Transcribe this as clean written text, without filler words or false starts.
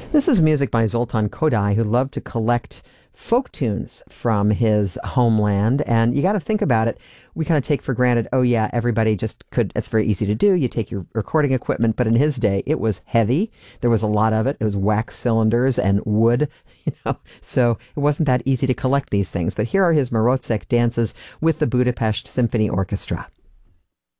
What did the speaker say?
This is music by Zoltan Kodály, who loved to collect folk tunes from his homeland. And you got to think about it. We kind of take for granted, oh, yeah, everybody just could. It's very easy to do. You take your recording equipment. But in his day, it was heavy. There was a lot of it. It was wax cylinders and wood, So it wasn't that easy to collect these things. But here are his Marozek dances with the Budapest Symphony Orchestra.